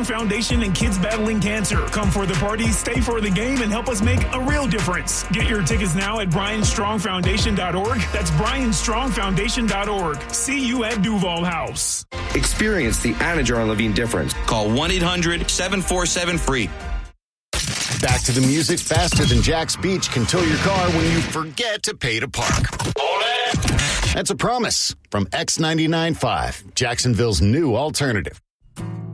Foundation and kids battling cancer. Come for the party, stay for the game, and help us make a real difference. Get your tickets now at BrianStrongFoundation.org. That's BrianStrongFoundation.org. See you at Duval House. Experience the Anna Jar and Levine difference. Call 1-800-747-FREE. Back to the music faster than Jack's Beach can tow your car when you forget to pay to park. That's a promise from X99.5, Jacksonville's new alternative.